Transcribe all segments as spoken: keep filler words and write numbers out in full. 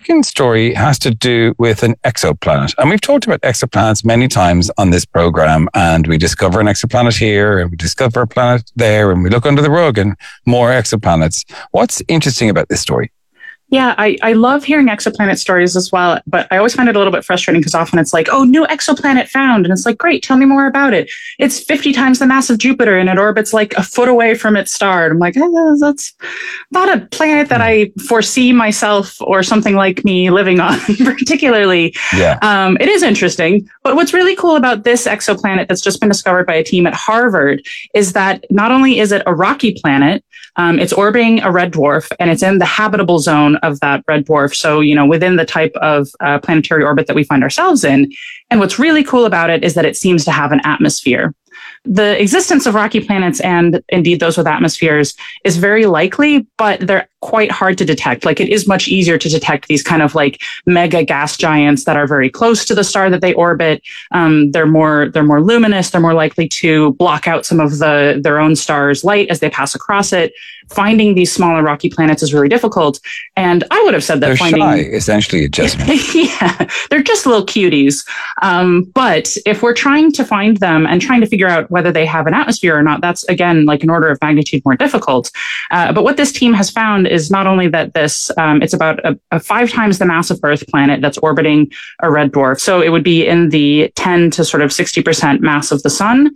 second story has to do with an exoplanet. And we've talked about exoplanets many times on this program, and we discover an exoplanet here and we discover a planet there and we look under the rug and more exoplanets. What's interesting about this story? Yeah, I, I love hearing exoplanet stories as well, but I always find it a little bit frustrating because often it's like, oh, new exoplanet found. And it's like, great, tell me more about it. It's fifty times the mass of Jupiter and it orbits like a foot away from its star. And I'm like, oh, that's not a planet that I foresee myself or something like me living on particularly. Yeah. Um, it is interesting. But what's really cool about this exoplanet that's just been discovered by a team at Harvard is that not only is it a rocky planet, um, it's orbiting a red dwarf and it's in the habitable zone of that red dwarf. So, you know, within the type of uh, planetary orbit that we find ourselves in. And what's really cool about it is that it seems to have an atmosphere. The existence of rocky planets and indeed those with atmospheres is very likely, but they're quite hard to detect. Like it is much easier to detect these kind of like mega gas giants that are very close to the star that they orbit. Um, they're more they're more luminous. They're more likely to block out some of the their own star's light as they pass across it. Finding these smaller rocky planets is really difficult. And I would have said that they're finding shy, essentially, Jasmine. yeah, they're just little cuties. Um, but if we're trying to find them and trying to figure out whether they have an atmosphere or not, that's again like an order of magnitude more difficult. Uh, but what this team has found is not only that this um, it's about a, a five times the mass of Earth planet that's orbiting a red dwarf. So it would be in the ten to sort of sixty percent mass of the sun.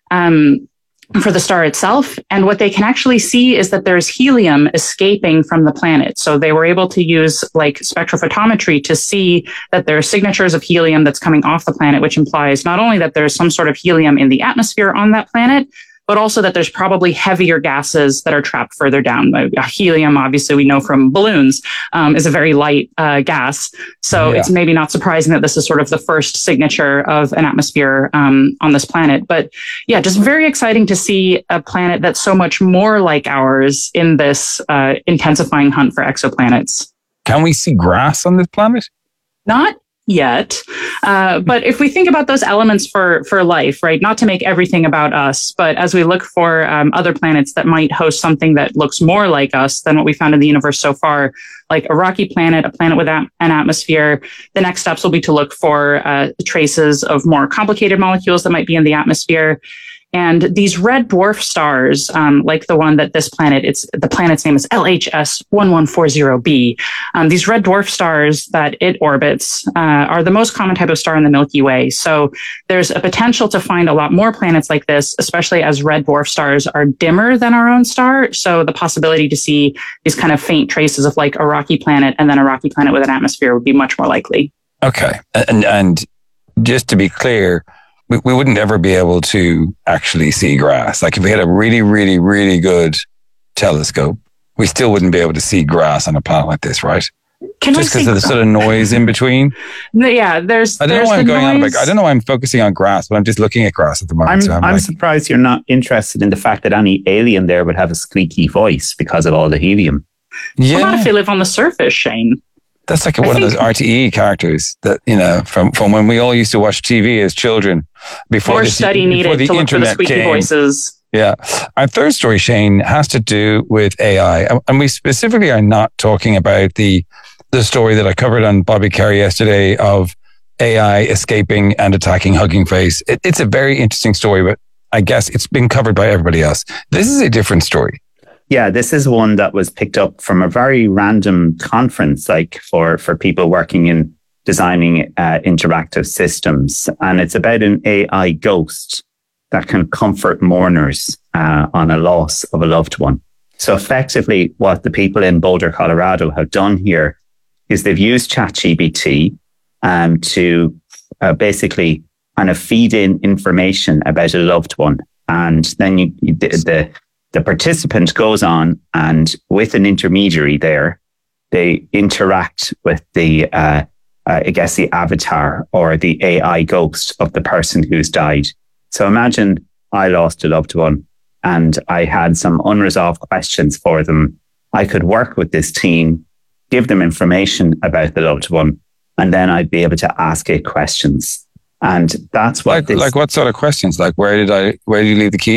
Um, for the star itself. And what they can actually see is that there's helium escaping from the planet. So they were able to use like spectrophotometry to see that there are signatures of helium that's coming off the planet, which implies not only that there's some sort of helium in the atmosphere on that planet, but also that there's probably heavier gases that are trapped further down. Uh, helium, obviously, we know from balloons, um, is a very light uh, gas. So yeah. It's maybe not surprising that this is sort of the first signature of an atmosphere um, on this planet. But yeah, just very exciting to see a planet that's so much more like ours in this uh, intensifying hunt for exoplanets. Can we see grass on this planet? Not yet. Uh, but if we think about those elements for, for life, right, not to make everything about us, but as we look for um, other planets that might host something that looks more like us than what we found in the universe so far, like a rocky planet, a planet with an atmosphere, the next steps will be to look for uh, traces of more complicated molecules that might be in the atmosphere. And these red dwarf stars, um, like the one that this planet, it's the planet's name is L H S one one four zero b. Um, these red dwarf stars that it orbits uh, are the most common type of star in the Milky Way. So there's a potential to find a lot more planets like this, especially as red dwarf stars are dimmer than our own star. So the possibility to see these kind of faint traces of like a rocky planet and then a rocky planet with an atmosphere would be much more likely. Okay. And, and just to be clear, We, we wouldn't ever be able to actually see grass. Like if we had a really, really, really good telescope, we still wouldn't be able to see grass on a planet like this, right? Can Just because of the sort of noise in between. Yeah, there's. I don't there's know why I'm going noise. on about. I don't know why I'm focusing on grass, but I'm just looking at grass at the moment. I'm, so I'm, I'm like, surprised you're not interested in the fact that any alien there would have a squeaky voice because of all the helium. Yeah, well, not if they live on the surface, Shane. That's like one of those R T E characters that, you know, from, from when we all used to watch T V as children. Before More the, study before needed the to look for the squeaky came. voices. Yeah. Our third story, Shane, has to do with A I. And we specifically are not talking about the the story that I covered on Bobby Carey yesterday of A I escaping and attacking Hugging Face. It, it's a very interesting story, but I guess it's been covered by everybody else. This is a different story. Yeah, this is one that was picked up from a very random conference, like for, for people working in designing uh, interactive systems. And it's about an A I ghost that can comfort mourners uh, on a loss of a loved one. So effectively, what the people in Boulder, Colorado have done here is they've used ChatGPT um, to uh, basically kind of feed in information about a loved one. And then you, you the, the The participant goes on and with an intermediary there, they interact with the, uh, uh, I guess, the avatar or the A I ghost of the person who's died. So imagine I lost a loved one and I had some unresolved questions for them. I could work with this team, give them information about the loved one, and then I'd be able to ask it questions. And that's what like, this... Like what sort of questions? Like where did I, where did you leave the keys?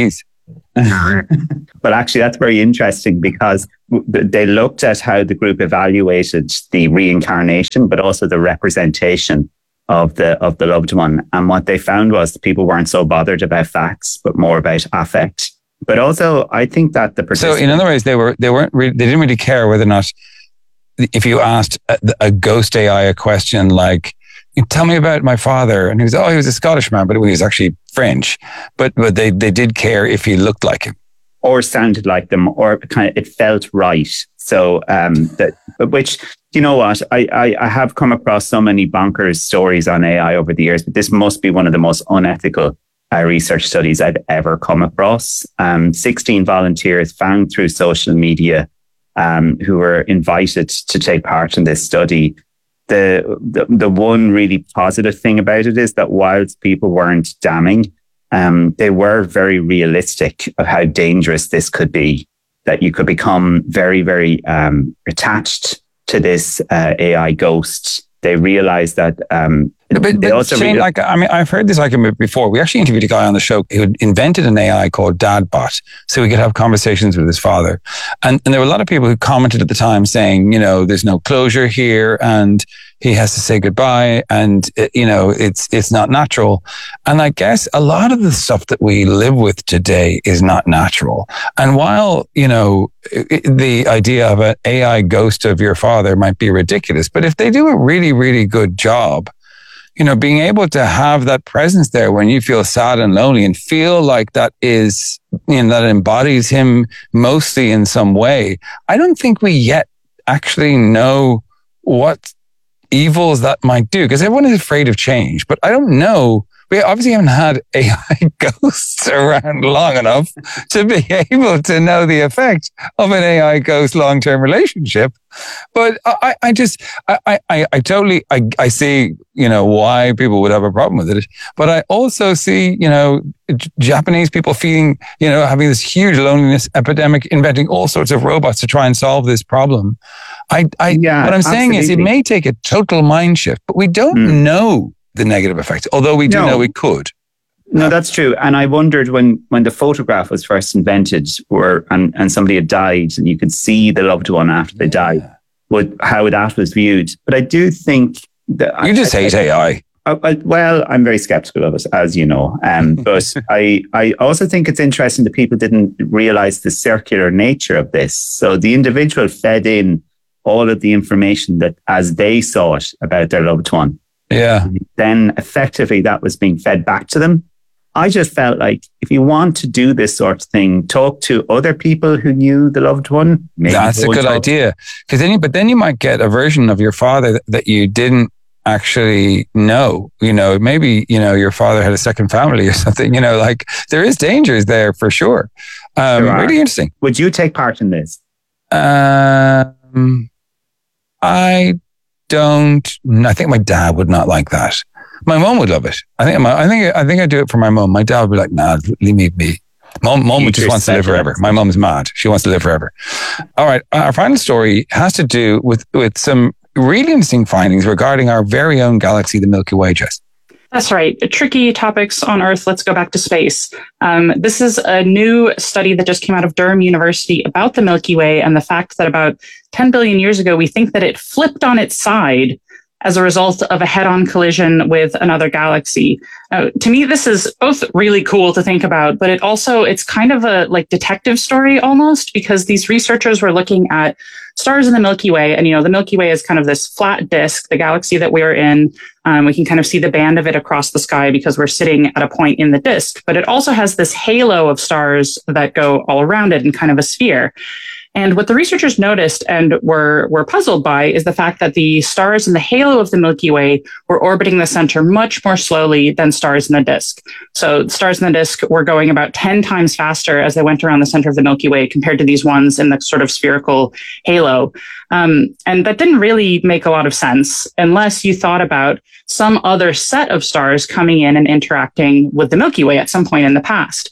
But actually, that's very interesting because they looked at how the group evaluated the reincarnation, but also the representation of the of the loved one. And what they found was people weren't so bothered about facts, but more about affect. But also, I think that the so in other words, they were they weren't really, they didn't really care whether or not if you asked a, a ghost A I a question like, tell me about my father. And he was, oh, he was a Scottish man, but he was actually French. But but they, they did care if he looked like him. Or sounded like them, or kind of, it felt right. So, um, that, which, you know what, I, I, I have come across so many bonkers stories on A I over the years, but this must be one of the most unethical uh, research studies I've ever come across. Um, sixteen volunteers found through social media um, who were invited to take part in this study. The, the the one really positive thing about it is that whilst people weren't damning, um, they were very realistic of how dangerous this could be, that you could become very, very um, attached to this uh, A I ghost. They realized that... Um, but, they but also Shane, real- like, I mean, I've heard this argument before. We actually interviewed a guy on the show who had invented an A I called DadBot so he could have conversations with his father. And, and there were a lot of people who commented at the time saying, you know, there's no closure here and he has to say goodbye and, it, you know, it's it's not natural. And I guess a lot of the stuff that we live with today is not natural. And while, you know, it, the idea of an A I ghost of your father might be ridiculous, but if they do a really, really good job, you know, being able to have that presence there when you feel sad and lonely and feel like that is, you know, that embodies him mostly in some way. I don't think we yet actually know what evils that might do because everyone is afraid of change, but I don't know. We obviously haven't had A I ghosts around long enough to be able to know the effect of an A I ghost long-term relationship. But I, I just, I, I, I totally, I, I see, you know, why people would have a problem with it. But I also see, you know, J- Japanese people feeling, you know, having this huge loneliness epidemic, inventing all sorts of robots to try and solve this problem. I, I, yeah, what I'm saying absolutely. is it may take a total mind shift, but we don't mm. know the negative effects, although we do no. know we could. No, that's true. And I wondered when, when the photograph was first invented or, and, and somebody had died and you could see the loved one after they yeah. died, what, how that was viewed. But I do think that... You I, just I, hate I, A I. I, I, well, I'm very skeptical of it, as you know. Um, but I, I also think it's interesting that people didn't realize the circular nature of this. So the individual fed in all of the information that as they saw it about their loved one. Yeah. Then effectively that was being fed back to them. I just felt like if you want to do this sort of thing, talk to other people who knew the loved one. Maybe That's a good talk. idea. Because then, you, but then you might get a version of your father that, that you didn't actually know. You know, maybe you know your father had a second family or something. You know, like there is dangers there for sure. Um, really interesting. Would you take part in this? Um, I. Don't. I think my dad would not like that. My mom would love it. I think. My, I think. I think I'd do it for my mom. My dad would be like, "Nah, leave me be." Mom, mom just wants to live forever. My mom's mad. She wants to live forever. All right. Our final story has to do with with some really interesting findings regarding our very own galaxy, the Milky Way. Jess. That's right. Tricky topics on Earth. Let's go back to space. Um, this is a new study that just came out of Durham University about the Milky Way and the fact that about ten billion years ago, we think that it flipped on its side as a result of a head-on collision with another galaxy. Uh, to me, this is both really cool to think about, but it also, it's kind of a like detective story almost, because these researchers were looking at stars in the Milky Way. And, you know, the Milky Way is kind of this flat disk, the galaxy that we're in. Um, we can kind of see the band of it across the sky because we're sitting at a point in the disk, but it also has this halo of stars that go all around it in kind of a sphere. And what the researchers noticed and were, were puzzled by is the fact that the stars in the halo of the Milky Way were orbiting the center much more slowly than stars in the disk. So stars in the disk were going about ten times faster as they went around the center of the Milky Way compared to these ones in the sort of spherical halo. Um, and that didn't really make a lot of sense unless you thought about some other set of stars coming in and interacting with the Milky Way at some point in the past.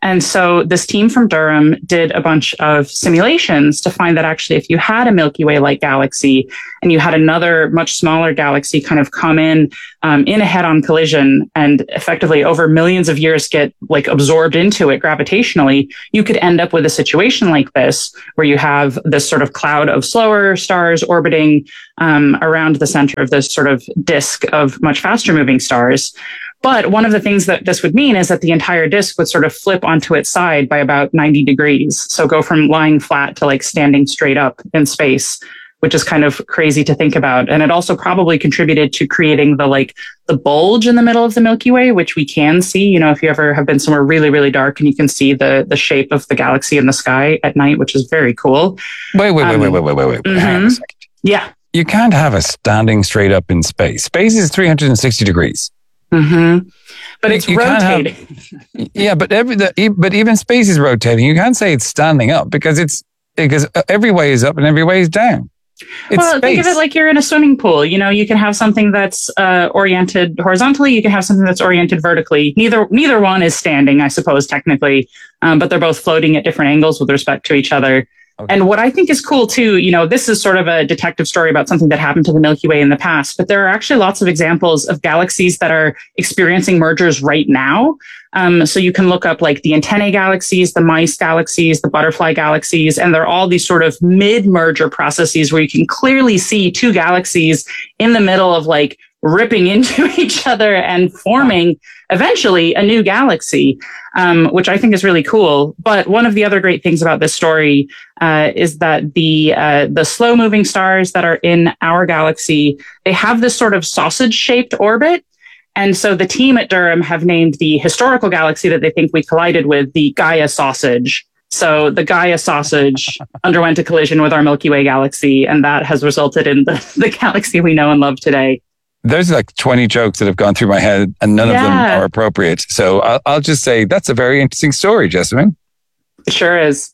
And so this team from Durham did a bunch of simulations to find that actually if you had a Milky Way-like galaxy and you had another much smaller galaxy kind of come in um, in a head-on collision and effectively over millions of years get like absorbed into it gravitationally, you could end up with a situation like this where you have this sort of cloud of slower stars orbiting um, around the center of this sort of disk of much faster moving stars. But one of the things that this would mean is that the entire disk would sort of flip onto its side by about ninety degrees. So go from lying flat to like standing straight up in space, which is kind of crazy to think about. And it also probably contributed to creating the like the bulge in the middle of the Milky Way, which we can see, you know, if you ever have been somewhere really, really dark and you can see the the shape of the galaxy in the sky at night, which is very cool. Wait, wait, um, wait, wait, wait, wait, wait, wait. Mm-hmm. Hang on a second. Yeah. You can't have a standing straight up in space. Space is three hundred sixty degrees. Mm-hmm. But it's You can't have- rotating. Yeah, but every the, but even space is rotating. You can't say it's standing up because it's because every way is up and every way is down. It's Well, space. think of it like you're in a swimming pool. You know, you can have something that's uh, oriented horizontally. You can have something that's oriented vertically. Neither neither one is standing, I suppose, technically, um, but they're both floating at different angles with respect to each other. Okay. And what I think is cool too, you know, this is sort of a detective story about something that happened to the Milky Way in the past, but there are actually lots of examples of galaxies that are experiencing mergers right now. Um, so you can look up like the antennae galaxies, the mice galaxies, the butterfly galaxies, and they're all these sort of mid-merger processes where you can clearly see two galaxies in the middle of like ripping into each other and forming eventually a new galaxy, um, which I think is really cool. But one of the other great things about this story uh, is that the uh, the slow moving stars that are in our galaxy, they have this sort of sausage shaped orbit. And so the team at Durham have named the historical galaxy that they think we collided with the Gaia sausage. So the Gaia sausage underwent a collision with our Milky Way galaxy, and that has resulted in the, the galaxy we know and love today. There's like twenty jokes that have gone through my head and none Yeah. of them are appropriate. So I'll, I'll just say that's a very interesting story, Jessamine. It sure is.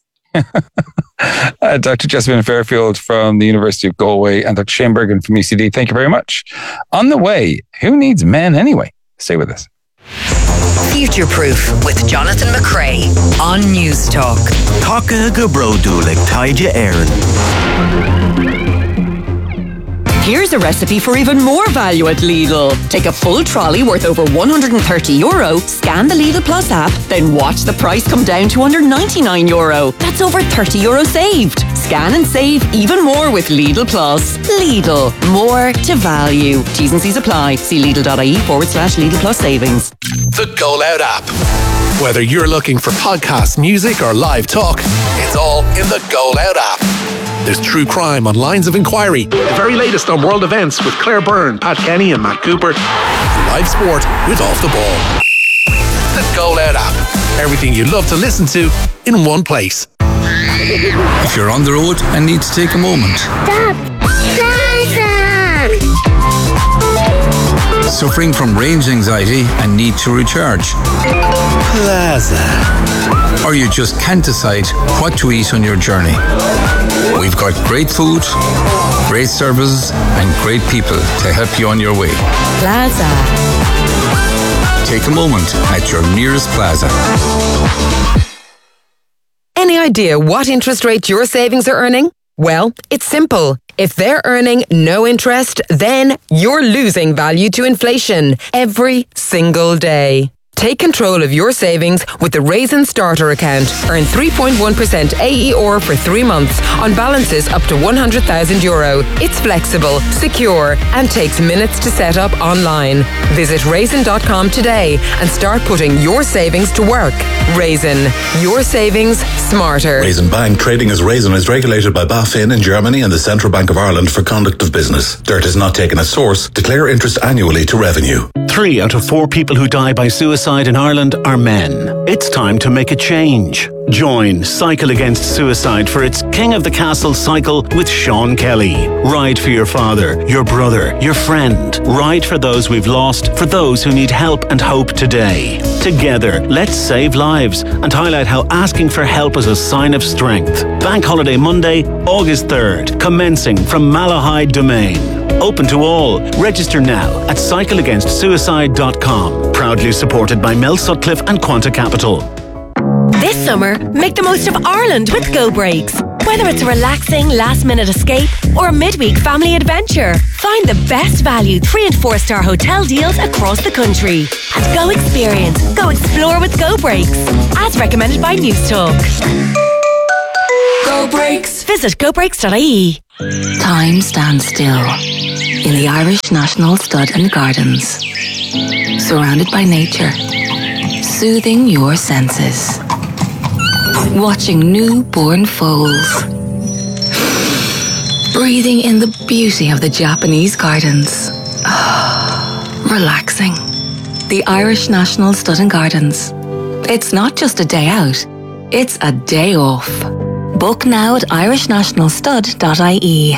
uh, Doctor Jessamine Fairfield from the University of Galway and Doctor Shane Bergen from U C D, thank you very much. On the way, who needs men anyway? Stay with us. Future Proof with Jonathan McCrea on News Talk. Taka go brodulik taija Aaron. Here's a recipe for even more value at Lidl. Take a full trolley worth over one hundred thirty euro, scan the Lidl Plus app, then watch the price come down to under ninety-nine euro. That's over thirty euro saved. Scan and save even more with Lidl Plus. Lidl, more to value. T's and C's apply. See Lidl.ie forward slash Lidl Plus savings. The Go Loud app. Whether you're looking for podcast, music, or live talk, it's all in the Go Loud app. There's true crime on Lines of Inquiry, the very latest on world events with Claire Byrne, Pat Kenny, and Matt Cooper, and live sport with Off the Ball. The Go Loud app. Everything you love to listen to in one place. If you're on the road and need to take a moment. Suffering from range anxiety and need to recharge. Plaza. Or you just can't decide what to eat on your journey. We've got great food, great services, and great people to help you on your way. Plaza. Take a moment at your nearest Plaza. Any idea what interest rate your savings are earning? Well, it's simple. If they're earning no interest, then you're losing value to inflation every single day. Take control of your savings with the Raisin Starter account. Earn three point one percent A E R for three months on balances up to one hundred thousand euro. It's flexible, secure, and takes minutes to set up online. Visit raisin dot com today and start putting your savings to work. Raisin, your savings smarter. Raisin Bank, trading as Raisin, is regulated by BaFin in Germany and the Central Bank of Ireland for conduct of business. Dirt is not taken as source. Declare interest annually to revenue. Three out of four people who die by suicide in Ireland are men. It's time to make a change. Join Cycle Against Suicide for its King of the Castle cycle with Sean Kelly. Ride for your father, your brother, your friend. Ride for those we've lost, for those who need help and hope today. Together, let's save lives and highlight how asking for help is a sign of strength. Bank Holiday Monday, August third, commencing from Malahide Domain. Open to all. Register now at cycle against suicide dot com. Proudly supported by Mel Sutcliffe and Quanta Capital. summer, make the most of Ireland with Go Breaks. Whether it's a relaxing last-minute escape or a midweek family adventure, find the best value three and four star hotel deals across the country. And go experience, go explore with Go Breaks, as recommended by News Talk. Go Breaks. Visit go breaks dot I E. Time stands still in the Irish National Stud and Gardens, surrounded by nature, soothing your senses. Watching newborn foals, breathing in the beauty of the Japanese gardens, relaxing. The Irish National Stud and Gardens. It's not just a day out, it's a day off. Book now at irish national stud dot I E.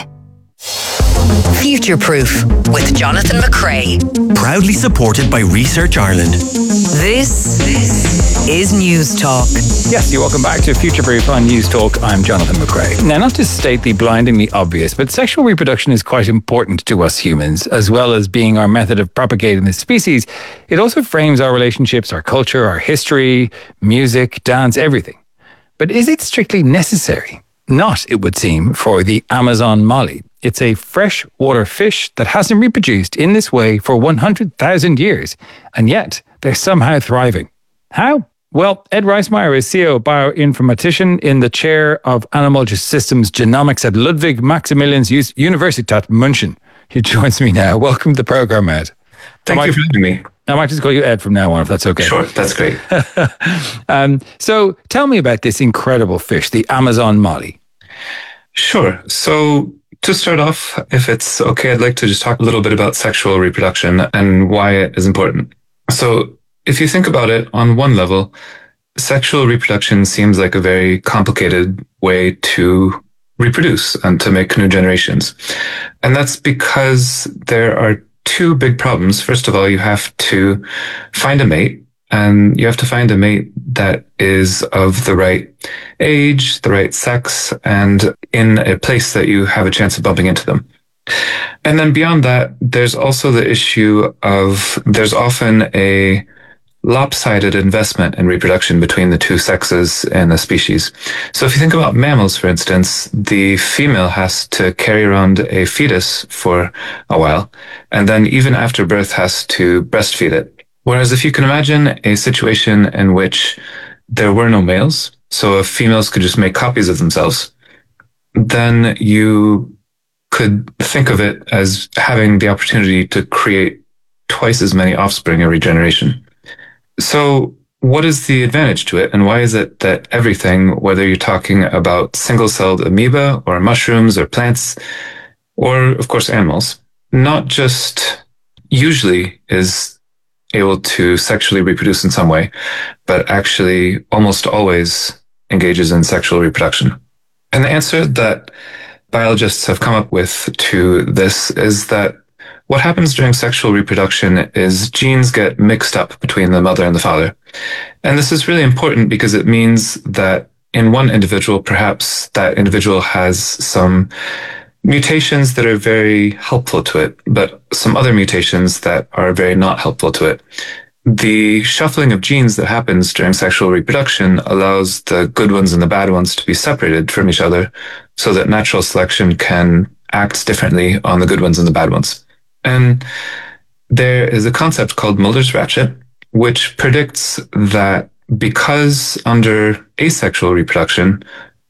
Future Proof with Jonathan McCrea. Proudly supported by Research Ireland. This, this is News Talk. Yes, you're welcome back to Future Proof on News Talk. I'm Jonathan McCrea. Now, not to state the blindingly obvious, but sexual reproduction is quite important to us humans, as well as being our method of propagating the species. It also frames our relationships, our culture, our history, music, dance, everything. But is it strictly necessary? Not, it would seem, for the Amazon molly. It's a freshwater fish that hasn't reproduced in this way for one hundred thousand years, and yet they're somehow thriving. How? Well, Ed Reismeyer is C E O bioinformatician in the chair of Animal Systems Genomics at Ludwig Maximilians Universität München. He joins me now. Welcome to the program, Ed. Thank I you for having me. I might just call you Ed from now on, if that's okay. Sure, that's great. um, so tell me about this incredible fish, the Amazon molly. Sure. So to start off, if it's okay, I'd like to just talk a little bit about sexual reproduction and why it is important. So if you think about it on one level, sexual reproduction seems like a very complicated way to reproduce and to make new generations. And that's because there are two big problems. First of all, you have to find a mate, and you have to find a mate that is of the right age, the right sex, and in a place that you have a chance of bumping into them. And then beyond that, there's also the issue of there's often a lopsided investment in reproduction between the two sexes in a species. So if you think about mammals, for instance, the female has to carry around a fetus for a while, and then even after birth has to breastfeed it. Whereas if you can imagine a situation in which there were no males, so if females could just make copies of themselves, then you could think of it as having the opportunity to create twice as many offspring every generation. So what is the advantage to it? And why is it that everything, whether you're talking about single-celled amoeba or mushrooms or plants, or of course animals, not just usually is able to sexually reproduce in some way, but actually almost always engages in sexual reproduction? And the answer that biologists have come up with to this is that what happens during sexual reproduction is genes get mixed up between the mother and the father. And this is really important because it means that in one individual, perhaps that individual has some mutations that are very helpful to it, but some other mutations that are very not helpful to it. The shuffling of genes that happens during sexual reproduction allows the good ones and the bad ones to be separated from each other so that natural selection can act differently on the good ones and the bad ones. And there is a concept called Mulder's ratchet, which predicts that because under asexual reproduction,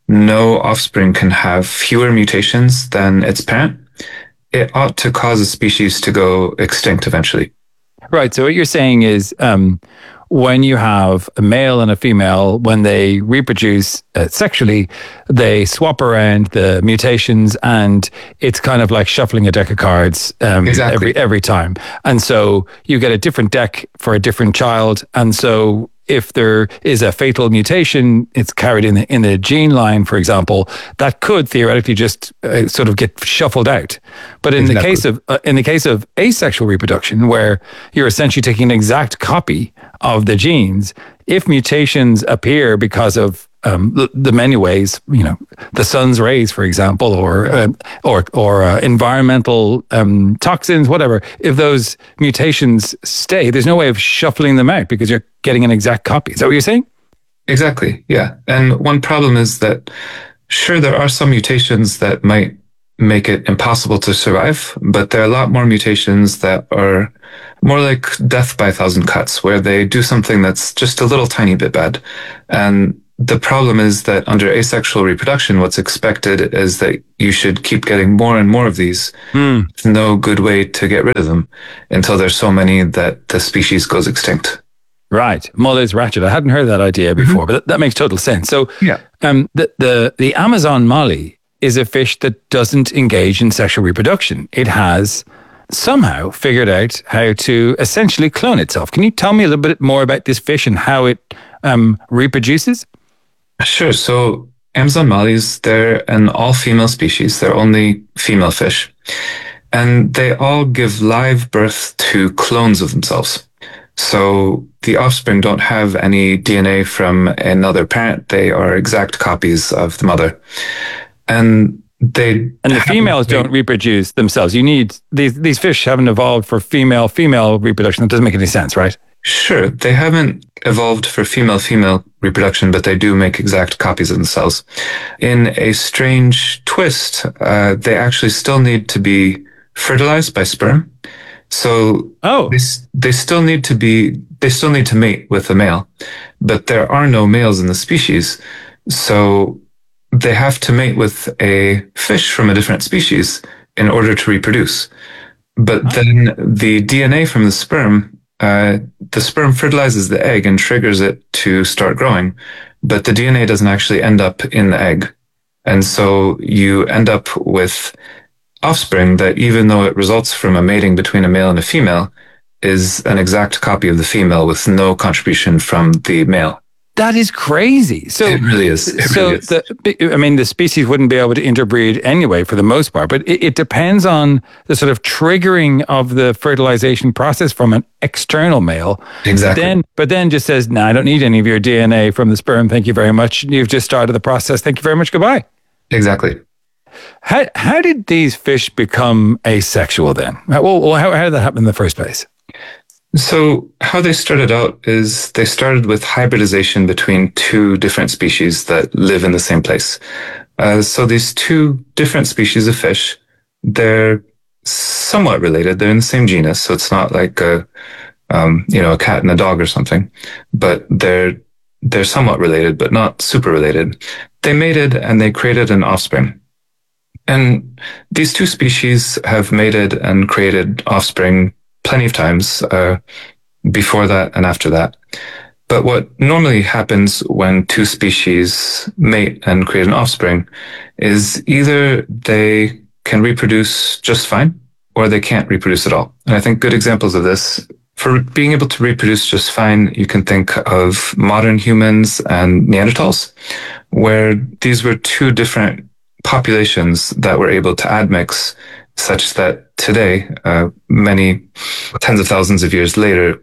no offspring can have fewer mutations than its parent, it ought to cause a species to go extinct eventually. Right. So what you're saying is um, when you have a male and a female, when they reproduce uh, sexually, they swap around the mutations, and it's kind of like shuffling a deck of cards um, exactly. every every time. And so you get a different deck for a different child. And so if there is a fatal mutation, it's carried in the, in the gene line, for example, that could theoretically just uh, sort of get shuffled out. But in exactly. the case of uh, in the case of asexual reproduction, where you're essentially taking an exact copy of the genes, if mutations appear because of um, the, the many ways, you know, the sun's rays, for example, or uh, or or uh, environmental um, toxins, whatever. If those mutations stay, there's no way of shuffling them out because you're getting an exact copy. Is that what you're saying? Exactly. Yeah. And one problem is that, sure, there are some mutations that might make it impossible to survive, but there are a lot more mutations that are more like death by a thousand cuts, where they do something that's just a little tiny bit bad. And the problem is that under asexual reproduction, what's expected is that you should keep getting more and more of these. Mm. There's no good way to get rid of them until there's so many that the species goes extinct. Right. Muller's ratchet. I hadn't heard that idea before, mm-hmm. but that, that makes total sense. So yeah. um, the, the, the Amazon molly is a fish that doesn't engage in sexual reproduction. It has somehow figured out how to essentially clone itself. Can you tell me a little bit more about this fish and how it um, reproduces? Sure. So Amazon mollies, they're an all-female species. They're only female fish. And they all give live birth to clones of themselves. So the offspring don't have any D N A from another parent. They are exact copies of the mother. And they and the females don't reproduce themselves. You need these these fish haven't evolved for female female reproduction. That doesn't make any sense, right? Sure, they haven't evolved for female female reproduction, but they do make exact copies of themselves. In a strange twist, uh, they actually still need to be fertilized by sperm. So oh. they, they still need to be they still need to mate with a male, but there are no males in the species. So they have to mate with a fish from a different species in order to reproduce. But then the D N A from the sperm, uh, the sperm fertilizes the egg and triggers it to start growing, but the D N A doesn't actually end up in the egg. And so you end up with offspring that, even though it results from a mating between a male and a female, is an exact copy of the female with no contribution from the male. That is crazy. So it really is. It so really is. The, I mean, the species wouldn't be able to interbreed anyway, for the most part. But it, it depends on the sort of triggering of the fertilization process from an external male. Exactly. Then, but then just says, "No, nah, I don't need any of your D N A from the sperm. Thank you very much. You've just started the process. Thank you very much. Goodbye." Exactly. How how did these fish become asexual then? Well, how how did that happen in the first place? So how they started out is they started with hybridization between two different species that live in the same place. Uh, so these two different species of fish, they're somewhat related. They're in the same genus, so it's not like a um, you know a cat and a dog or something, but they're they're somewhat related, but not super related. They mated and they created an offspring. And these two species have mated and created offspring plenty of times uh, before that and after that. But what normally happens when two species mate and create an offspring is either they can reproduce just fine or they can't reproduce at all. And I think good examples of this, for being able to reproduce just fine, you can think of modern humans and Neanderthals, where these were two different populations that were able to admix, such that today, uh, many tens of thousands of years later,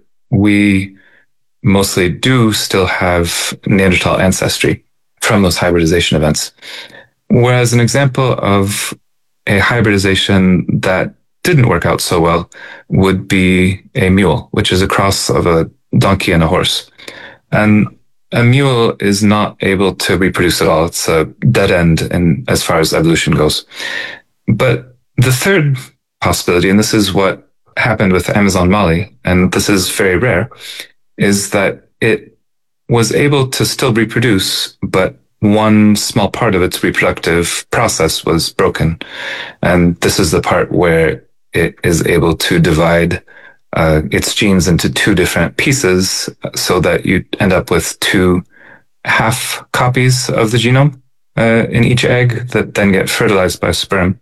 we mostly do still have Neanderthal ancestry from those hybridization events. Whereas an example of a hybridization that didn't work out so well would be a mule, which is a cross of a donkey and a horse. And a mule is not able to reproduce at all. It's a dead end in, as far as evolution goes. But the third possibility, and this is what happened with Amazon molly, and this is very rare, is that it was able to still reproduce, but one small part of its reproductive process was broken. And this is the part where it is able to divide uh, its genes into two different pieces so that you end up with two half copies of the genome uh, in each egg that then get fertilized by sperm,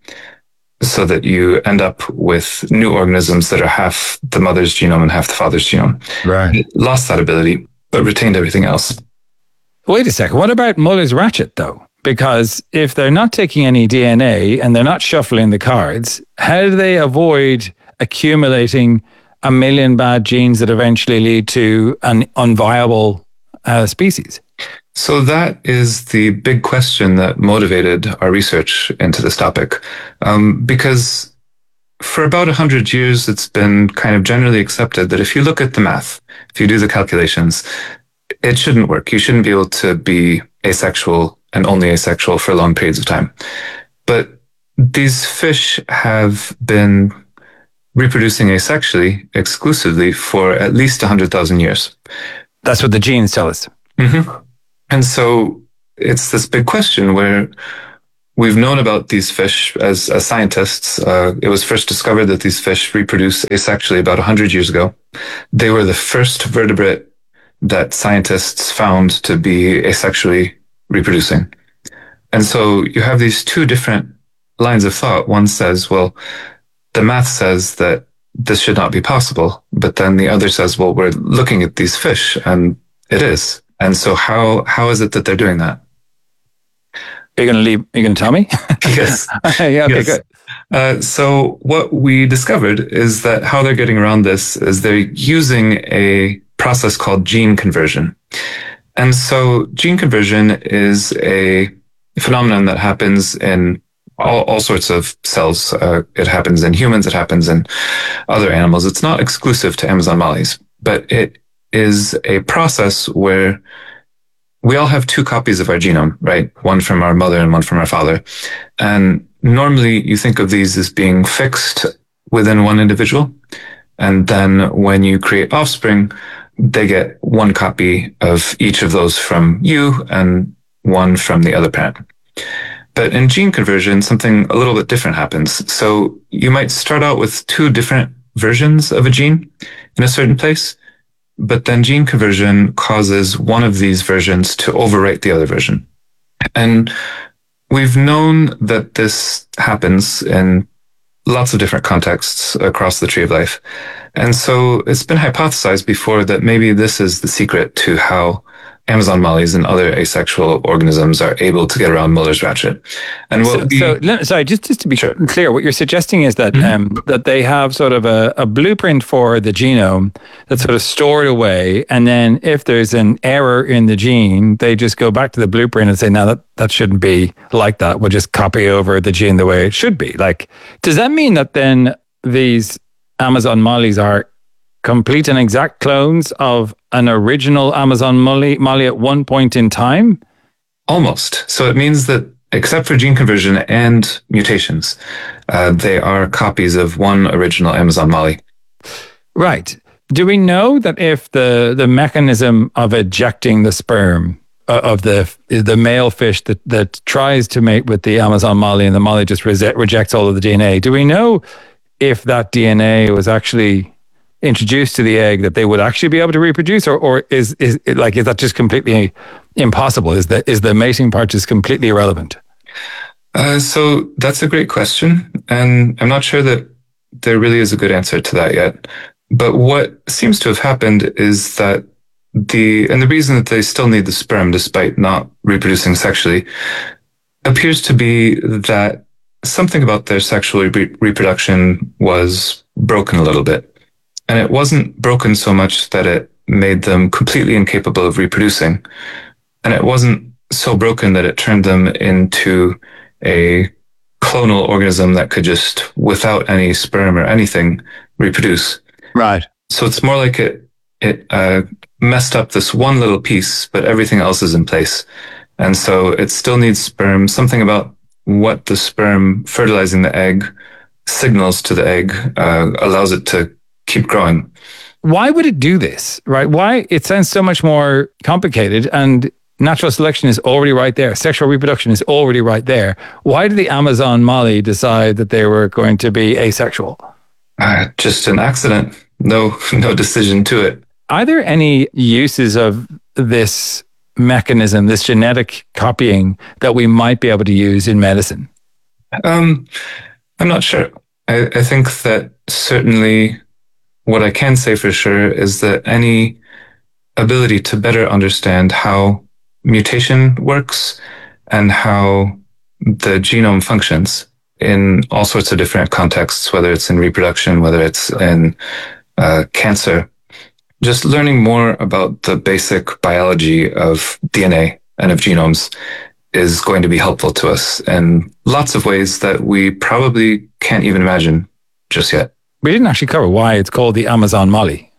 so that you end up with new organisms that are half the mother's genome and half the father's genome. Right. It lost that ability, but retained everything else. Wait a second. What about Muller's ratchet, though? Because if they're not taking any D N A and they're not shuffling the cards, how do they avoid accumulating a million bad genes that eventually lead to an unviable uh, species? So that is the big question that motivated our research into this topic. Um, because for about one hundred years, it's been kind of generally accepted that if you look at the math, if you do the calculations, it shouldn't work. You shouldn't be able to be asexual and only asexual for long periods of time. But these fish have been reproducing asexually exclusively for at least one hundred thousand years. That's what the genes tell us. Mm-hmm. And so it's this big question where we've known about these fish as, as scientists. Uh, it was first discovered that these fish reproduce asexually about one hundred years ago. They were the first vertebrate that scientists found to be asexually reproducing. And so you have these two different lines of thought. One says, well, the math says that this should not be possible. But then the other says, well, we're looking at these fish and it is. And so how how is it that they're doing that? Are you going to leave? Are you going to tell me? Yes. yeah, okay, yes. good. Uh, so what we discovered is that how they're getting around this is they're using a process called gene conversion. And so gene conversion is a phenomenon that happens in all, all sorts of cells. Uh, it happens in humans. It happens in other animals. It's not exclusive to Amazon mollies, but it is a process where we all have two copies of our genome, right? One from our mother and one from our father. And normally you think of these as being fixed within one individual. And then when you create offspring, they get one copy of each of those from you and one from the other parent. But in gene conversion, something a little bit different happens. So you might start out with two different versions of a gene in a certain place, but then gene conversion causes one of these versions to overwrite the other version. And we've known that this happens in lots of different contexts across the tree of life. And so it's been hypothesized before that maybe this is the secret to how Amazon mollies and other asexual organisms are able to get around Muller's ratchet. And what so, we, so let- sorry, just, just to be sure. clear, what you're suggesting is that mm-hmm. um, that they have sort of a, a blueprint for the genome that's sort of stored away, and then if there's an error in the gene, they just go back to the blueprint and say, no, that, that shouldn't be like that. We'll just copy over the gene the way it should be. Like, does that mean that then these Amazon mollies are complete and exact clones of an original Amazon molly, molly at one point in time? Almost. So it means that except for gene conversion and mutations, uh, they are copies of one original Amazon molly. Right. Do we know that if the, the mechanism of ejecting the sperm uh, of the the male fish that, that tries to mate with the Amazon molly and the molly just rese- rejects all of the D N A, do we know if that D N A was actually introduced to the egg that they would actually be able to reproduce, or, or is is it like is that just completely impossible? Is the is the mating part just completely irrelevant? Uh, so that's a great question, and I'm not sure that there really is a good answer to that yet. But what seems to have happened is that the and the reason that they still need the sperm despite not reproducing sexually appears to be that something about their sexual re- reproduction was broken a little bit. And it wasn't broken so much that it made them completely incapable of reproducing. And it wasn't so broken that it turned them into a clonal organism that could just, without any sperm or anything, reproduce. Right. So it's more like it, it uh, messed up this one little piece, but everything else is in place. And so it still needs sperm. Something about what the sperm fertilizing the egg signals to the egg uh, allows it to keep growing. Why would it do this, right? Why? It sounds so much more complicated, and natural selection is already right there. Sexual reproduction is already right there. Why did the Amazon molly decide that they were going to be asexual? Uh, just an accident. No, no decision to it. Are there any uses of this mechanism, this genetic copying, that we might be able to use in medicine? Um, I'm not sure. I, I think that certainly what I can say for sure is that any ability to better understand how mutation works and how the genome functions in all sorts of different contexts, whether it's in reproduction, whether it's in uh, cancer, just learning more about the basic biology of D N A and of genomes is going to be helpful to us in lots of ways that we probably can't even imagine just yet. We didn't actually cover why it's called the Amazon molly.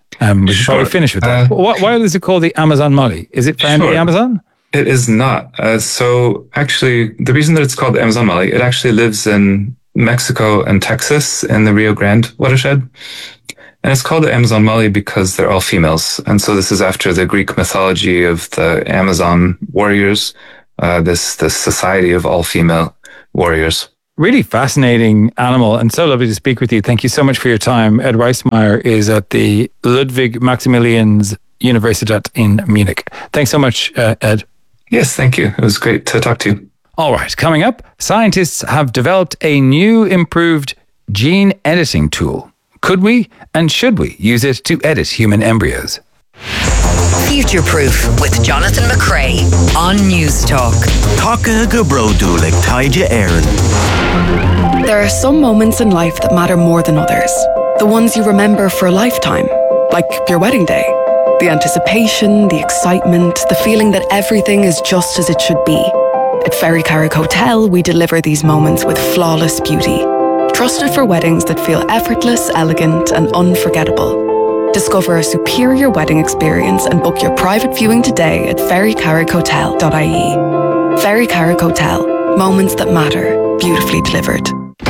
Um, we should Sure. probably finish with that. Uh, why, why is it called the Amazon Molly? Is it found in Sure. the Amazon? It is not. Uh, so actually, the reason that it's called the Amazon Molly, it actually lives in Mexico and Texas in the Rio Grande watershed. And it's called the Amazon Molly because they're all females. And so this is after the Greek mythology of the Amazon warriors, uh, this, this society of all female warriors. Really fascinating animal and so lovely to speak with you. Thank you so much for your time. Ed Reismeyer is at the Ludwig Maximilians Universität in Munich. Thanks so much, uh, Ed. Yes, thank you. It was great to talk to you. All right, coming up, scientists have developed a new improved gene editing tool. Could we and should we use it to edit human embryos? Future Proof with Jonathan McCrea on News Talk. Taka go brodulik taija Aaron. There are some moments in life that matter more than others. The ones you remember for a lifetime, like your wedding day. The anticipation, the excitement, the feeling that everything is just as it should be. At Ferry Carrick Hotel, we deliver these moments with flawless beauty. Trusted for weddings that feel effortless, elegant, and unforgettable. Discover a superior wedding experience and book your private viewing today at ferry carrick hotel dot I E. Ferry Carrick Hotel. Moments that matter. Beautifully delivered.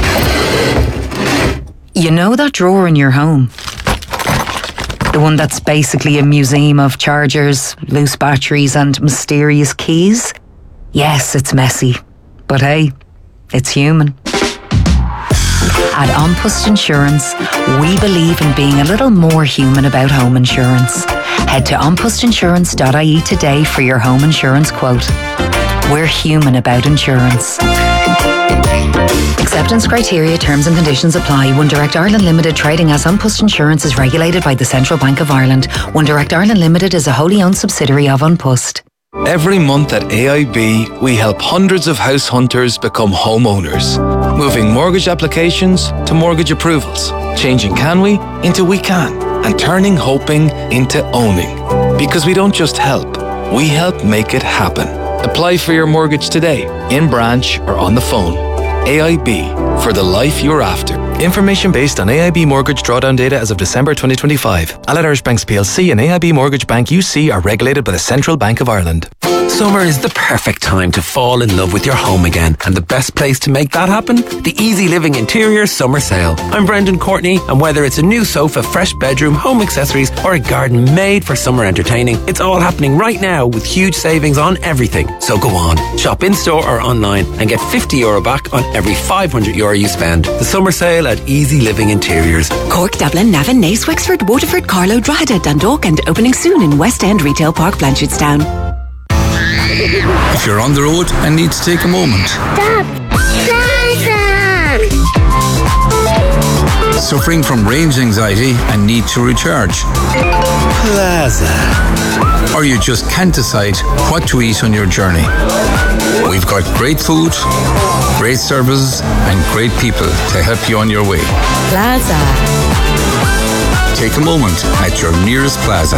You know that drawer in your home? The one that's basically a museum of chargers, loose batteries, and mysterious keys? Yes, it's messy. But hey, it's human. At An Post Insurance, we believe in being a little more human about home insurance. Head to an post insurance dot I E today for your home insurance quote. We're human about insurance. Acceptance criteria, terms and conditions apply. One Direct Ireland Limited trading as An Post Insurance is regulated by the Central Bank of Ireland. One Direct Ireland Limited is a wholly owned subsidiary of An Post. Every month at A I B, we help hundreds of house hunters become homeowners. Moving mortgage applications to mortgage approvals. Changing can we into we can. And turning hoping into owning. Because we don't just help, we help make it happen. Apply for your mortgage today, in branch or on the phone. A I B, for the life you're after. Information based on A I B mortgage drawdown data as of December twenty twenty-five. Allied Irish Banks P L C and A I B Mortgage Bank U C are regulated by the Central Bank of Ireland. Summer is the perfect time to fall in love with your home again, and the best place to make that happen? The Easy Living Interior Summer Sale. I'm Brendan Courtney, and whether it's a new sofa, fresh bedroom, home accessories, or a garden made for summer entertaining, it's all happening right now with huge savings on everything. So go on, shop in-store or online and get fifty euro back on every five hundred euro you spend. The summer sale at Easy Living Interiors. Cork, Dublin, Navan, Naas, Wexford, Waterford, Carlow, Drogheda, Dundalk, and opening soon in West End Retail Park, Blanchardstown. If you're on the road and need to take a moment. Stop! Plaza! Suffering from range anxiety and need to recharge. Plaza. Or you just can't decide what to eat on your journey. We've got great food, great services, and great people to help you on your way. Plaza. Take a moment at your nearest Plaza.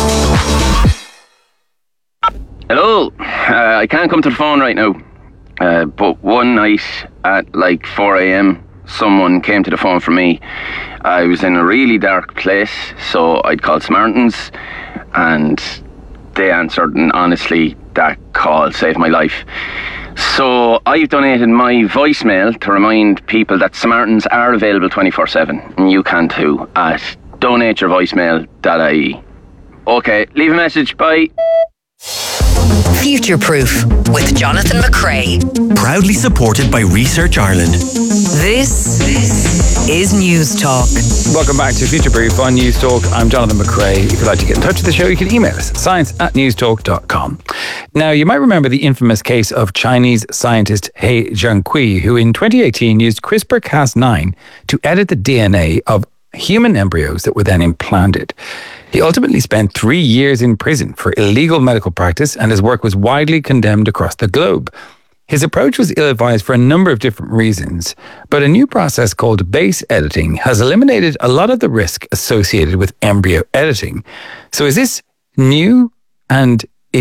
Hello, uh, I can't come to the phone right now, uh, but one night at like four a.m. someone came to the phone for me. I was in a really dark place, so I'd called Samaritans and they answered, and honestly that call saved my life. So I've donated my voicemail to remind people that Samaritans are available twenty-four seven, and you can too, at donate your voicemail dot I E. Okay, leave a message, bye. Future Proof with Jonathan McCrea. Proudly supported by Research Ireland. This, this is News Talk. Welcome back to Future Proof on News Talk. I'm Jonathan McCrea. If you'd like to get in touch with the show, you can email us, science at newstalk dot com. Now, you might remember the infamous case of Chinese scientist He Jiankui, who in twenty eighteen used CRISPR Cas nine to edit the D N A of human embryos that were then implanted. He ultimately spent three years in prison for illegal medical practice, and his work was widely condemned across the globe. His approach was ill-advised for a number of different reasons, but a new process called base editing has eliminated a lot of the risk associated with embryo editing. So is this new, and is it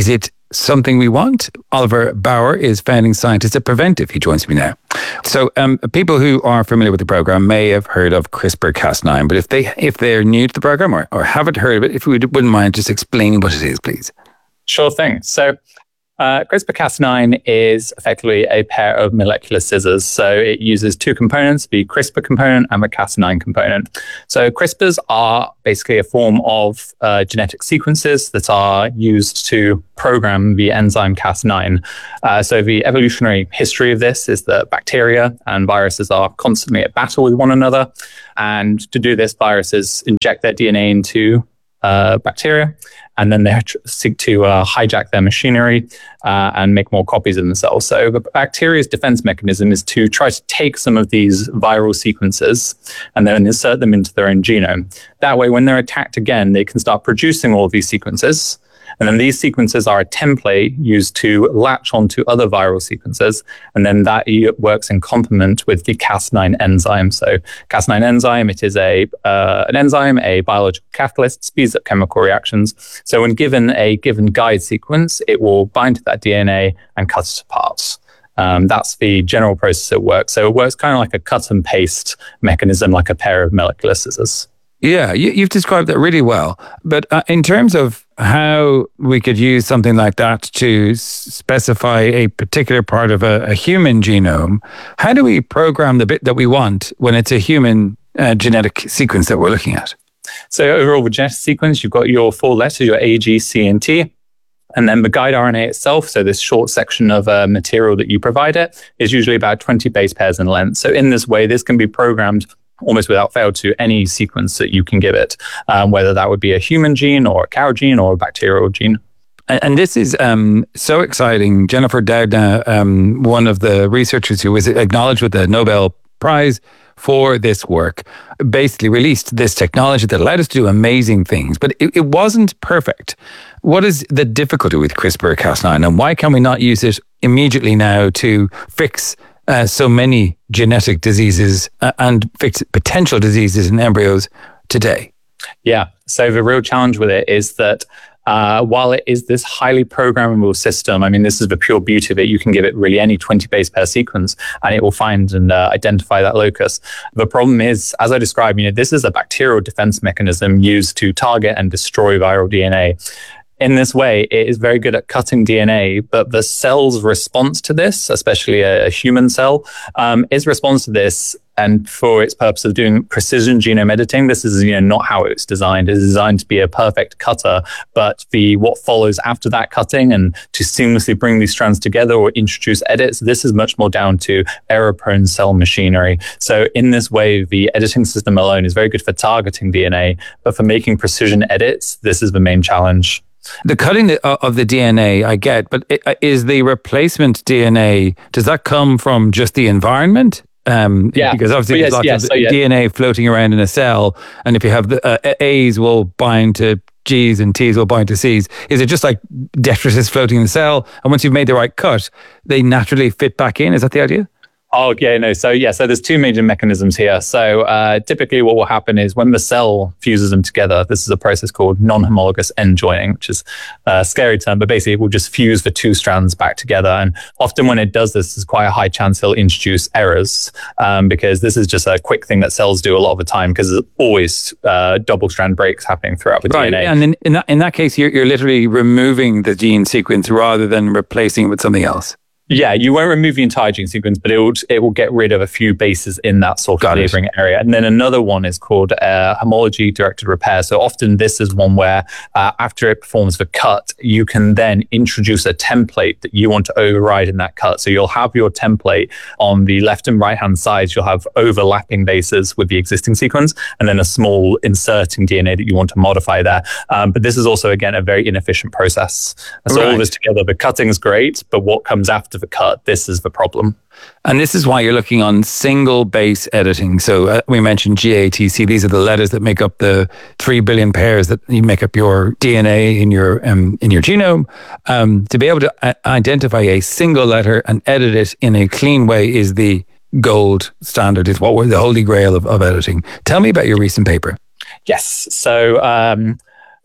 something we want. Oliver Bauer is founding scientist at Preventive. He joins me now. So um, people who are familiar with the program may have heard of CRISPR Cas nine, but if, they, if they're new to the program or, or haven't heard of it, if you wouldn't mind just explaining what it is, please. Sure thing. So uh, CRISPR Cas nine is effectively a pair of molecular scissors. So it uses two components, the CRISPR component and the Cas nine component. So CRISPRs are basically a form of uh, genetic sequences that are used to program the enzyme Cas nine. Uh, so the evolutionary history of this is that bacteria and viruses are constantly at battle with one another. And to do this, viruses inject their D N A into uh, bacteria, and then they seek to uh, hijack their machinery uh, and make more copies of themselves. So the bacteria's defense mechanism is to try to take some of these viral sequences and then insert them into their own genome. That way, when they're attacked again, they can start producing all of these sequences. And then these sequences are a template used to latch onto other viral sequences. And then that works in complement with the Cas nine enzyme. So Cas nine enzyme, it is a uh, an enzyme, a biological catalyst, speeds up chemical reactions. So when given a given guide sequence, it will bind to that D N A and cut it apart. Um, that's the general process it works. So it works kind of like a cut and paste mechanism, like a pair of molecular scissors. Yeah, you, you've described that really well. But uh, in terms of how we could use something like that to s- specify a particular part of a, a human genome, how do we program the bit that we want when it's a human uh, genetic sequence that we're looking at? So overall, the genetic sequence, you've got your four letters, your A, G, C, and T. And then the guide R N A itself, so this short section of uh, material that you provide it, is usually about twenty base pairs in length. So in this way, this can be programmed almost without fail to any sequence that you can give it, um, whether that would be a human gene or a cow gene or a bacterial gene. And, and this is um, so exciting. Jennifer Doudna, um, one of the researchers who was acknowledged with the Nobel Prize for this work, basically released this technology that allowed us to do amazing things, but it, it wasn't perfect. What is the difficulty with CRISPR Cas nine, and why can we not use it immediately now to fix Uh, so many genetic diseases uh, and fix potential diseases in embryos today? Yeah. So the real challenge with it is that uh, while it is this highly programmable system, I mean, this is the pure beauty of it. You can give it really any twenty base pair sequence and it will find and uh, identify that locus. The problem is, as I described, you know, this is a bacterial defense mechanism used to target and destroy viral D N A. In this way, it is very good at cutting D N A, but the cell's response to this, especially a, a human cell, um, its response to this, and for its purpose of doing precision genome editing, this is, you know, not how it's designed. It's designed to be a perfect cutter, but the what follows after that cutting and to seamlessly bring these strands together or introduce edits, this is much more down to error-prone cell machinery. So in this way, the editing system alone is very good for targeting D N A, but for making precision edits, this is the main challenge. The cutting of the D N A, I get, but is the replacement D N A, does that come from just the environment? Um, yeah. Because obviously yes, there's lots yes, of so yeah. D N A floating around in a cell, and if you have the uh, A's will bind to G's and T's will bind to C's. Is it just like detritus floating in the cell, and once you've made the right cut, they naturally fit back in? Is that the idea? Oh, yeah, no. So, yeah, so there's two major mechanisms here. So, uh, typically what will happen is when the cell fuses them together, this is a process called non-homologous end joining, which is a scary term, but basically it will just fuse the two strands back together. And often when it does this, there's quite a high chance it'll introduce errors um, because this is just a quick thing that cells do a lot of the time because there's always uh, double strand breaks happening throughout the right. D N A. And in, in, that, in that case, you're, you're literally removing the gene sequence rather than replacing it with something else. Yeah, you won't remove the entire gene sequence, but it will it will get rid of a few bases in that sort of neighboring area. And then another one is called uh, homology-directed repair. So often this is one where uh, after it performs the cut, you can then introduce a template that you want to override in that cut. So you'll have your template on the left and right-hand sides. You'll have overlapping bases with the existing sequence, and then a small inserting D N A that you want to modify there. Um, but this is also, again, a very inefficient process. And so right. all this together, the cutting is great, but what comes after the cut, this is the problem. And this is why you're looking on single base editing. So uh, we mentioned G A T C. These are the letters that make up the three billion pairs that you make up your D N A in your um, in your genome. Um, to be able to uh, identify a single letter and edit it in a clean way is the gold standard. Is what we're the holy grail of, of editing. Tell me about your recent paper. Yes. So. Um,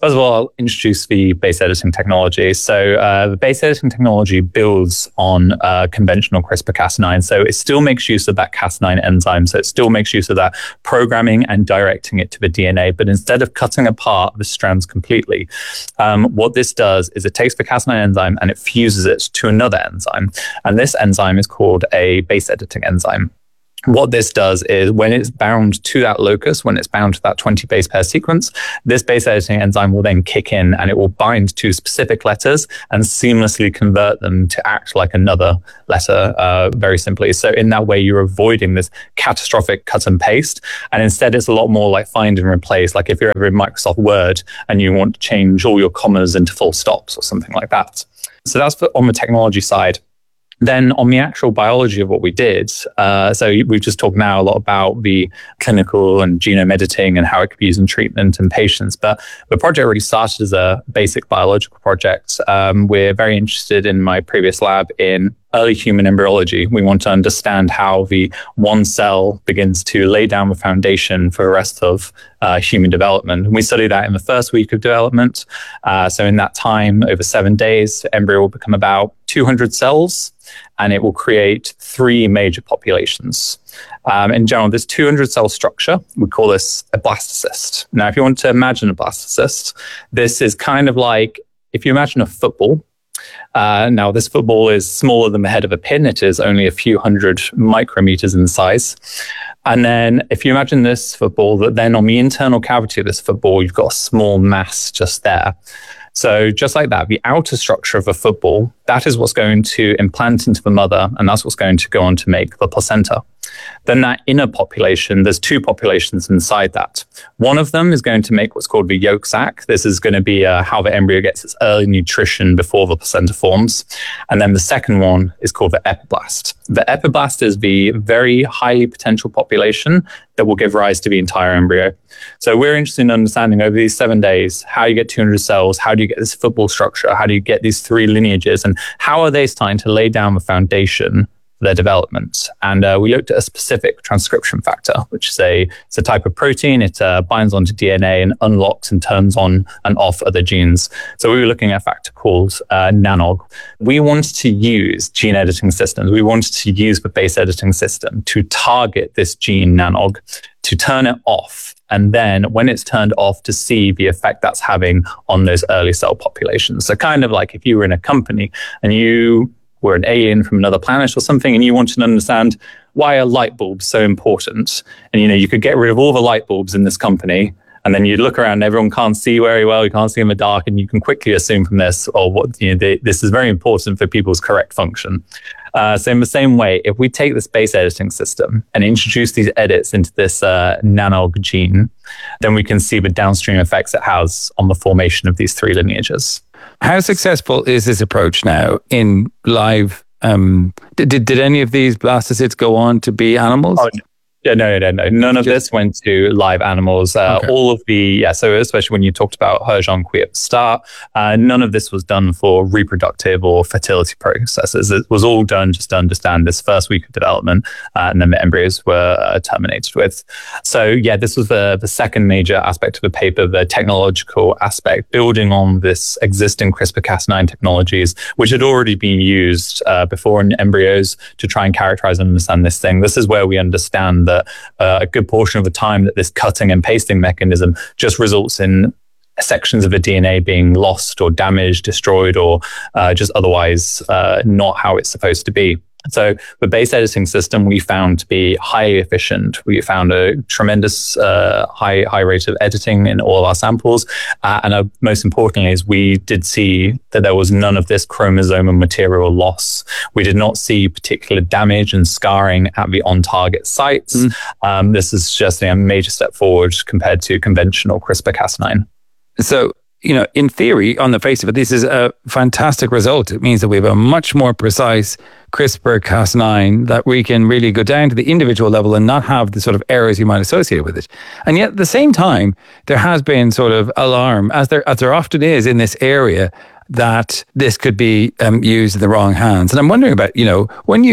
First of all, I'll introduce the base editing technology. So uh, the base editing technology builds on uh, conventional CRISPR Cas nine. So it still makes use of that Cas nine enzyme. So it still makes use of that programming and directing it to the D N A. But instead of cutting apart the strands completely, um, what this does is it takes the Cas nine enzyme and it fuses it to another enzyme. And this enzyme is called a base editing enzyme. What this does is when it's bound to that locus, when it's bound to that twenty base pair sequence, this base editing enzyme will then kick in and it will bind to specific letters and seamlessly convert them to act like another letter, uh, very simply. So in that way, you're avoiding this catastrophic cut and paste. And instead, it's a lot more like find and replace. Like if you're ever in Microsoft Word and you want to change all your commas into full stops or something like that. So that's for, on the technology side. Then on the actual biology of what we did, uh, so we've just talked now a lot about the clinical and genome editing and how it could be used in treatment in patients. But the project really started as a basic biological project. Um, we're very interested in my previous lab in early human embryology. We want to understand how the one cell begins to lay down the foundation for the rest of uh, human development. And we study that in the first week of development. Uh, so in that time, over seven days, the embryo will become about two hundred cells, and it will create three major populations. Um, in general, this two hundred cell structure, we call this a blastocyst. Now, if you want to imagine a blastocyst, this is kind of like, if you imagine a football. Uh, now, this football is smaller than the head of a pin. It is only a few hundred micrometers in size. And then if you imagine this football, that then on the internal cavity of this football, you've got a small mass just there. So just like that, the outer structure of a football, that is what's going to implant into the mother, and that's what's going to go on to make the placenta. Then that inner population, there's two populations inside that. One of them is going to make what's called the yolk sac. This is going to be uh, how the embryo gets its early nutrition before the placenta forms. And then the second one is called the epiblast. The epiblast is the very highly potential population that will give rise to the entire embryo. So we're interested in understanding over these seven days, how you get two hundred cells, how do you get this football structure, how do you get these three lineages, and how are they starting to lay down the foundation for their development. And uh, we looked at a specific transcription factor, which is a, it's a type of protein. It uh, binds onto D N A and unlocks and turns on and off other genes. So we were looking at a factor called uh, NANOG. We wanted to use gene editing systems. We wanted to use the base editing system to target this gene NANOG, to turn it off. And then when it's turned off, to see the effect that's having on those early cell populations. So kind of like if you were in a company and you were an alien from another planet or something, and you wanted to understand why are light bulbs so important? And, you know, you could get rid of all the light bulbs in this company, and then you look around and everyone can't see very well, you can't see in the dark, and you can quickly assume from this, or oh, what, you know, they, this is very important for people's correct function. Uh, so in the same way, if we take this base editing system and introduce these edits into this uh, NANOG gene, then we can see the downstream effects it has on the formation of these three lineages. How successful is this approach now in live? Um, did, did did any of these blastocysts go on to be animals? Oh, Yeah, no, no, no. None of this went to live animals. Uh, okay. All of the, yeah, so especially when you talked about Herjonqui at the start, uh, none of this was done for reproductive or fertility processes. It was all done just to understand this first week of development, uh, and then the embryos were uh, terminated with. So, yeah, this was the, the second major aspect of the paper, the technological aspect, building on this existing CRISPR Cas nine technologies, which had already been used uh, before in embryos to try and characterize and understand this thing. This is where we understand that uh, a good portion of the time that this cutting and pasting mechanism just results in sections of the D N A being lost or damaged, destroyed, or uh, just otherwise uh, not how it's supposed to be. So the base editing system we found to be highly efficient. We found a tremendous uh, high high rate of editing in all of our samples. Uh, and uh, most importantly is we did see that there was none of this chromosomal material loss. We did not see particular damage and scarring at the on-target sites. Mm. Um, this is just a major step forward compared to conventional CRISPR Cas nine. So, you know, in theory, on the face of it, this is a fantastic result. It means that we have a much more precise CRISPR Cas nine that we can really go down to the individual level and not have the sort of errors you might associate with it. And yet at the same time, there has been sort of alarm, as there, as there often is in this area, that this could be um, used in the wrong hands. And I'm wondering about, you know, when you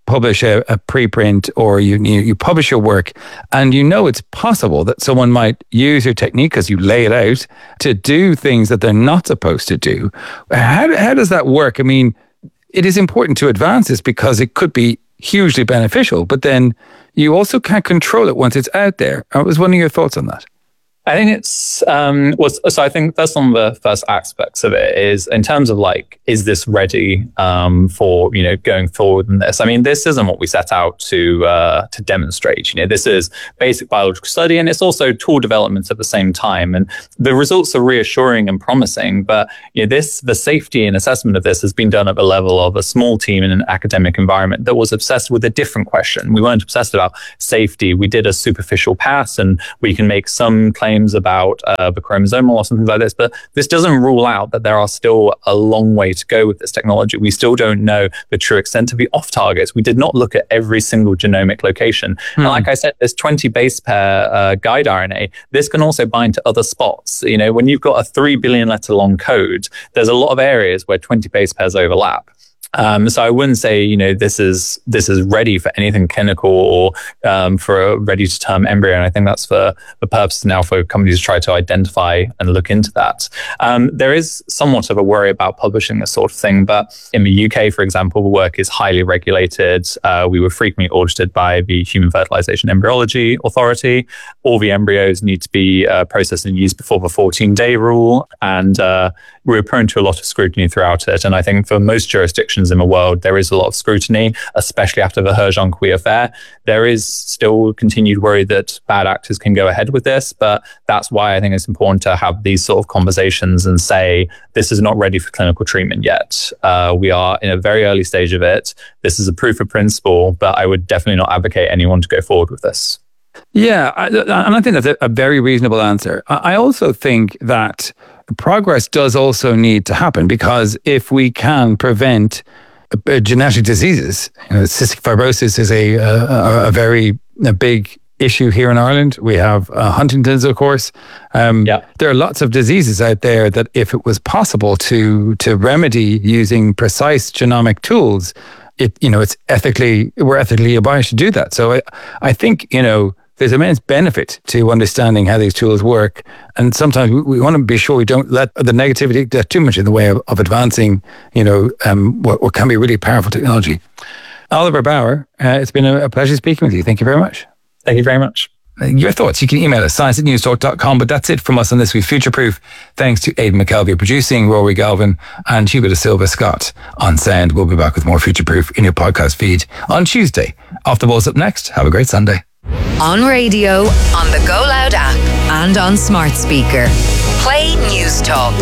publish a, a preprint or you, you you publish your work, and you know it's possible that someone might use your technique because you lay it out to do things that they're not supposed to do. How, how does that work? I mean, it is important to advance this because it could be hugely beneficial, but then you also can't control it once it's out there. I was wondering your thoughts on that. I think it's, um, was, so I think that's one of the first aspects of it is in terms of like, is this ready um, for, you know, going forward in this? I mean, this isn't what we set out to uh, to demonstrate. You know, this is basic biological study and it's also tool development at the same time. And the results are reassuring and promising, but, you know, this, the safety and assessment of this has been done at the level of a small team in an academic environment that was obsessed with a different question. We weren't obsessed about safety. We did a superficial pass and we can make some claims about uh, the chromosomal or something like this, but this doesn't rule out that there are still a long way to go with this technology. We still don't know the true extent of the off targets. We did not look at every single genomic location. Hmm. And like I said, there's twenty base pair uh, guide R N A. This can also bind to other spots. You know, when you've got a three billion letter long code, there's a lot of areas where twenty base pairs overlap. Um, so I wouldn't say, you know, this is this is ready for anything clinical or um, for a ready-to-term embryo. And I think that's for the purpose now for companies to try to identify and look into that. Um, there is somewhat of a worry about publishing this sort of thing, but in the U K, for example, the work is highly regulated. Uh, we were frequently audited by the Human Fertilization Embryology Authority. All the embryos need to be uh, processed and used before the fourteen-day rule, and uh, we're prone to a lot of scrutiny throughout it. And I think for most jurisdictions in the world, there is a lot of scrutiny, especially after the He Jiankui affair. There is still continued worry that bad actors can go ahead with this, but that's why I think it's important to have these sort of conversations and say, this is not ready for clinical treatment yet. Uh, we are in a very early stage of it. This is a proof of principle, but I would definitely not advocate anyone to go forward with this. Yeah, I, and I think that's a, a very reasonable answer. I also think that progress does also need to happen, because if we can prevent uh, genetic diseases, you know, cystic fibrosis is a, a, a very a big issue here in Ireland. We have uh, Huntington's, of course. Um, yeah. There are lots of diseases out there that if it was possible to to remedy using precise genomic tools, it you know it's ethically we're ethically obliged to do that. So I, I think you know. There's immense benefit to understanding how these tools work. And sometimes we, we want to be sure we don't let the negativity get too much in the way of, of advancing, you know, um, what, what can be really powerful technology. Oliver Bauer, uh, it's been a, a pleasure speaking with you. Thank you very much. Thank you very much. Uh, your thoughts, you can email us, science at newstalk dot com. But that's it from us on This Week Future Proof. Thanks to Aidan McKelvey producing, Rory Galvin and Hugo de Silva Scott on sound. We'll be back with more Future Proof in your podcast feed on Tuesday. Off the Ball's up next. Have a great Sunday. On radio, on the Go Loud app, and on smart speaker. Play News Talk.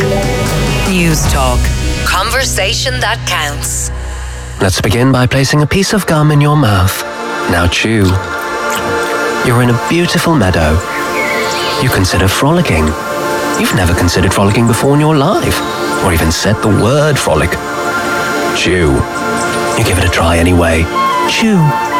News Talk. Conversation that counts. Let's begin by placing a piece of gum in your mouth. Now chew. You're in a beautiful meadow. You consider frolicking. You've never considered frolicking before in your life, or even said the word frolic. Chew. You give it a try anyway. Chew.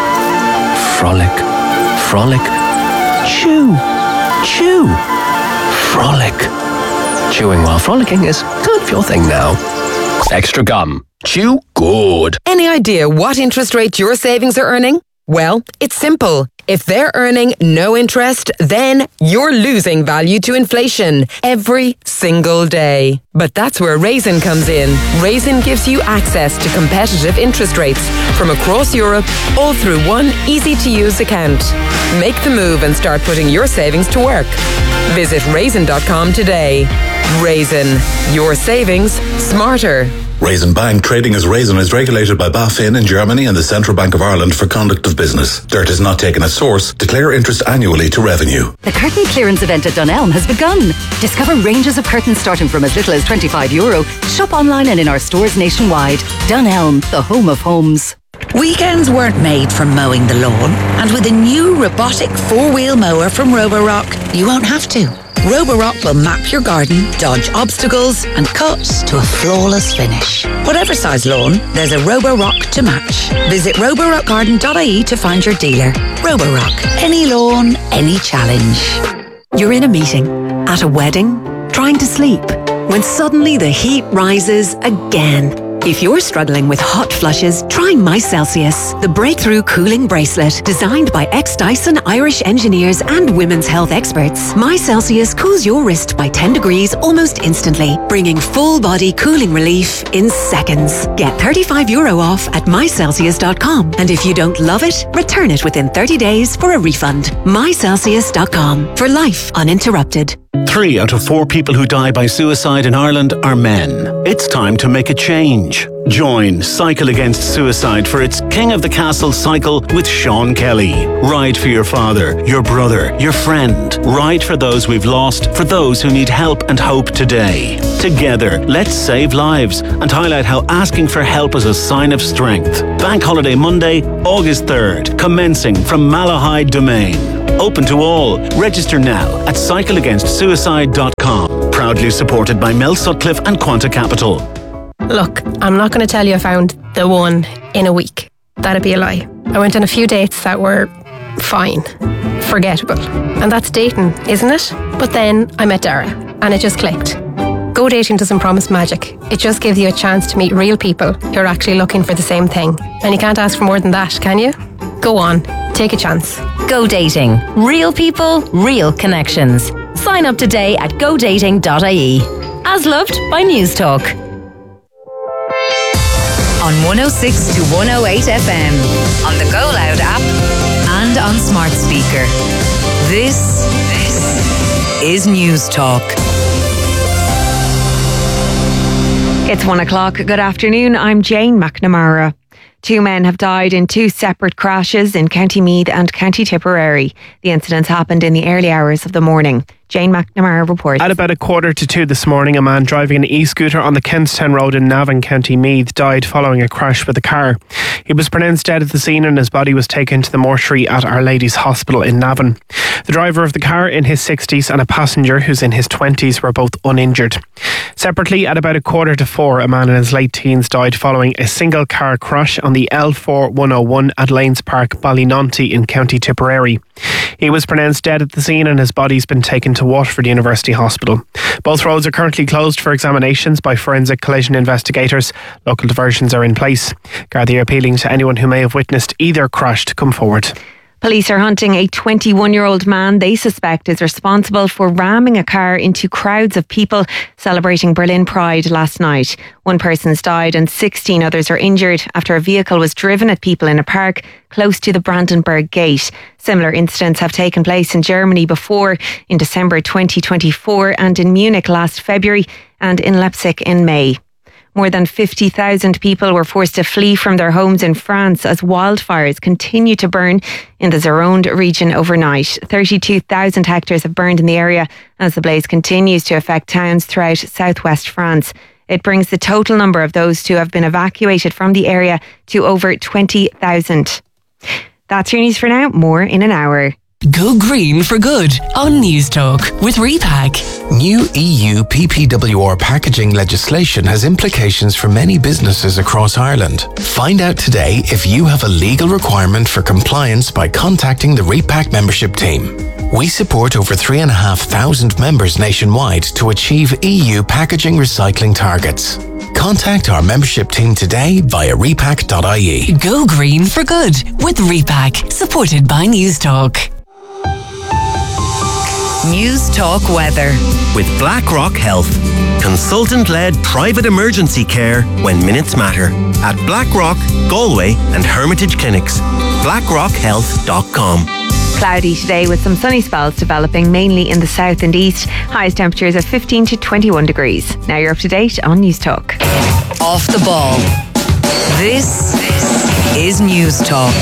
Frolic. Frolic. Chew. Chew. Frolic. Chewing while frolicking is kind of your thing now. Extra gum. Chew good. Any idea what interest rate your savings are earning? Well, it's simple. If they're earning no interest, then you're losing value to inflation every single day. But that's where Raisin comes in. Raisin gives you access to competitive interest rates from across Europe, all through one easy-to-use account. Make the move and start putting your savings to work. Visit raisin dot com today. Raisin, your savings smarter. Raisin Bank, trading as Raisin, is regulated by BaFin in Germany and the Central Bank of Ireland for conduct of business. Dirt is not taken as source. Declare interest annually to revenue. The curtain clearance event at Dunelm has begun. Discover ranges of curtains starting from as little as twenty-five euro. Shop online and in our stores nationwide. Dunelm, the home of homes. Weekends weren't made for mowing the lawn, and with a new robotic four-wheel mower from Roborock, you won't have to. Roborock will map your garden, dodge obstacles, and cut to a flawless finish. Whatever size lawn, there's a Roborock to match. Visit roborock garden dot I E to find your dealer. Roborock. Any lawn, any challenge. You're in a meeting, at a wedding, trying to sleep, when suddenly the heat rises again. If you're struggling with hot flushes, try My Celsius, the breakthrough cooling bracelet designed by ex-Dyson Irish engineers and women's health experts. My Celsius cools your wrist by ten degrees almost instantly, bringing full-body cooling relief in seconds. Get thirty-five euro off at my celsius dot com, and if you don't love it, return it within thirty days for a refund. my celsius dot com, for life uninterrupted. Three out of four people who die by suicide in Ireland are men. It's time to make a change. Join Cycle Against Suicide for its King of the Castle cycle with Sean Kelly. Ride for your father, your brother, your friend. Ride for those we've lost, for those who need help and hope today. Together, let's save lives and highlight how asking for help is a sign of strength. Bank Holiday Monday, August third, commencing from Malahide Domain. Open to all. Register now at cycle against suicide dot com. Proudly supported by Mel Sutcliffe and Quanta Capital. Look, I'm not going to tell you I found the one in a week. That'd be a lie. I went on a few dates that were fine, forgettable. And that's dating, isn't it? But then I met Dara and it just clicked. Go dating doesn't promise magic. It just gives you a chance to meet real people who are actually looking for the same thing. And you can't ask for more than that, can you? Go on, take a chance. Go dating. Real people, real connections. Sign up today at go dating dot I E. As loved by News Talk. On one oh six to one oh eight F M, on the Go Loud app, and on smart speaker. This, this is News Talk. It's one o'clock. Good afternoon. I'm Jane McNamara. Two men have died in two separate crashes in County Meath and County Tipperary. The incidents happened in the early hours of the morning. Jane McNamara reports. At about a quarter to two this morning, a man driving an e-scooter on the Kentstown Road in Navan, County Meath, died following a crash with a car. He was pronounced dead at the scene and his body was taken to the mortuary at Our Lady's Hospital in Navan. The driver of the car, in his sixties, and a passenger who's in his twenties were both uninjured. Separately, at about a quarter to four, a man in his late teens died following a single car crash on the L four one oh one at Lanes Park, Ballynonty in County Tipperary. He was pronounced dead at the scene and his body's been taken to Waterford University Hospital. Both roads are currently closed for examinations by forensic collision investigators. Local diversions are in place. Gardaí are appealing to anyone who may have witnessed either crash to come forward. Police are hunting a twenty-one-year-old man they suspect is responsible for ramming a car into crowds of people celebrating Berlin Pride last night. One person's died and sixteen others are injured after a vehicle was driven at people in a park close to the Brandenburg Gate. Similar incidents have taken place in Germany before, in December twenty twenty-four, and in Munich last February, and in Leipzig in May. More than fifty thousand people were forced to flee from their homes in France as wildfires continue to burn in the Gironde region overnight. thirty-two thousand hectares have burned in the area as the blaze continues to affect towns throughout southwest France. It brings the total number of those who have been evacuated from the area to over twenty thousand. That's your news for now. More in an hour. Go green for good on News Talk with Repack. New E U P P W R packaging legislation has implications for many businesses across Ireland. Find out today if you have a legal requirement for compliance by contacting the Repack membership team. We support over three and a half thousand members nationwide to achieve E U packaging recycling targets. Contact our membership team today via repack dot I E. Go green for good with Repack, supported by News Talk. News Talk weather. With BlackRock Health. Consultant-led private emergency care when minutes matter. At BlackRock, Galway and Hermitage Clinics. blackrock health dot com. Cloudy today with some sunny spells developing mainly in the south and east. Highest temperatures of fifteen to twenty-one degrees. Now you're up to date on News Talk. Off the ball. This is News Talk.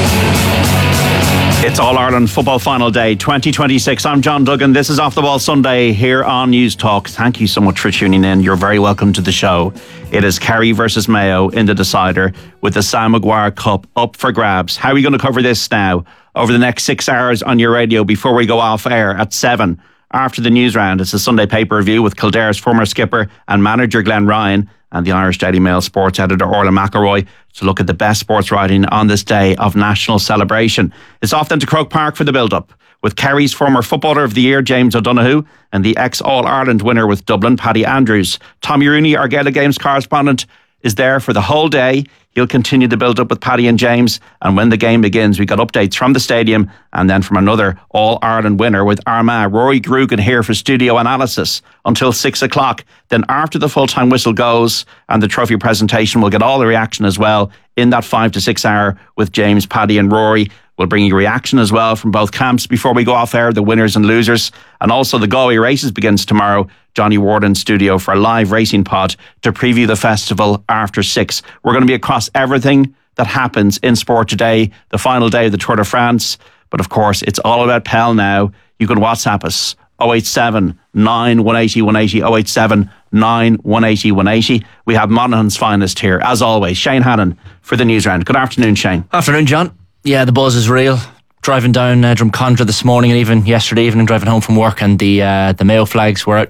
It's All-Ireland Football Final Day twenty twenty-six. I'm John Duggan. This is Off the Ball Sunday here on News Talk. Thank you so much for tuning in. You're very welcome to the show. It is Kerry versus Mayo in the decider with the Sam Maguire Cup up for grabs. How are we going to cover this now over the next six hours on your radio before we go off air at seven after the news round? It's a Sunday paper review with Kildare's former skipper and manager Glenn Ryan and the Irish Daily Mail sports editor Orla McElroy to look at the best sports writing on this day of national celebration. It's off then to Croke Park for the build-up with Kerry's former Footballer of the Year James O'Donoghue and the ex-All-Ireland winner with Dublin Paddy Andrews. Tommy Rooney, our Gaelic Games correspondent, is there for the whole day. He'll continue to build up with Paddy and James. And when the game begins, we got updates from the stadium and then from another All-Ireland winner with Armagh. Rory Grugan here for studio analysis until six o'clock. Then after the full-time whistle goes and the trophy presentation, we'll get all the reaction as well in that five to six hour with James, Paddy and Rory. We'll bring you reaction as well from both camps before we go off air, the winners and losers. And also the Galway Races begins tomorrow. Johnny Ward in studio for a live racing pod to preview the festival after six. We're going to be across everything that happens in sport today, the final day of the Tour de France. But of course, it's all about Pell now. You can WhatsApp us oh eight seven, nine one eight oh, one eight oh, oh eight seven, nine one eight oh, one eight oh. We have Monaghan's finest here, as always. Shane Hannon for the news round. Good afternoon, Shane. Afternoon, John. Yeah, the buzz is real. Driving down uh, Drumcondra this morning and even yesterday evening, driving home from work, and the uh, the Mayo flags were out